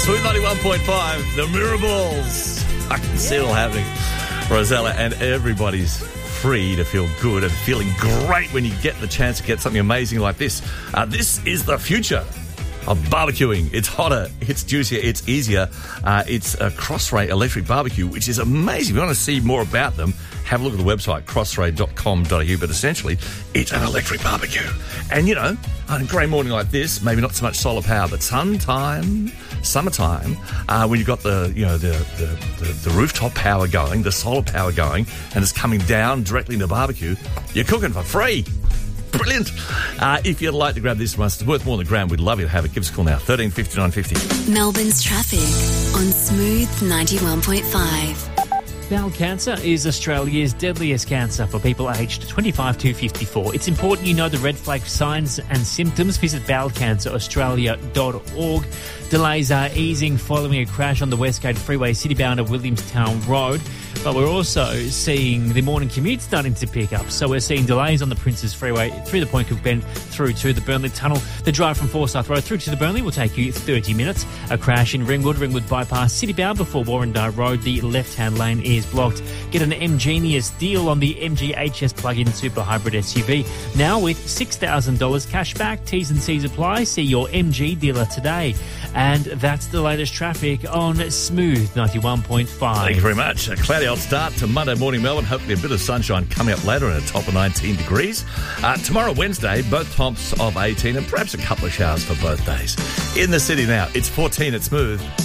Smooth 91.5, the Mirables. I can see it all happening. Rosella, and everybody's free to feel good and feeling great when you get the chance to get something amazing like this. This is the future of barbecuing. It's hotter, it's juicier, it's easier. It's a Crossray electric barbecue, which is amazing. If you want to see more about them, have a look at the website, crossray.com.au. But essentially, it's an electric barbecue. And, you know, on a grey morning like this, maybe not so much solar power, but summertime, when you've got the rooftop power going, the solar power going, and it's coming down directly into the barbecue, you're cooking for free. Brilliant. If you'd like to grab this from us, it's worth more than a grand. We'd love you to have it. Give us a call now, 13 59 50. Melbourne's traffic on Smooth 91.5. Bowel cancer is Australia's deadliest cancer for people aged 25 to 54. It's important you know the red flag signs and symptoms. Visit bowelcanceraustralia.org. Delays are easing following a crash on the Westgate Freeway citybound at Williamstown Road. But we're also seeing the morning commute starting to pick up. So we're seeing delays on the Princes Freeway through the Point Cook Bend through to the Burnley Tunnel. The drive from Forsyth Road through to the Burnley will take you 30 minutes. A crash in Ringwood bypass citybound before Warrendar Road. The left-hand lane is blocked. Get an M-Genius deal on the MG HS plug-in super hybrid SUV. Now with $6,000 cash back. T's and C's apply. See your MG dealer today. And that's the latest traffic on Smooth 91.5. Thank you very much. A cloudy old start to Monday morning Melbourne. Hopefully a bit of sunshine coming up later and a top of 19 degrees. Tomorrow, Wednesday, both tops of 18 and perhaps a couple of showers for both days. In the city now, it's 14 at Smooth.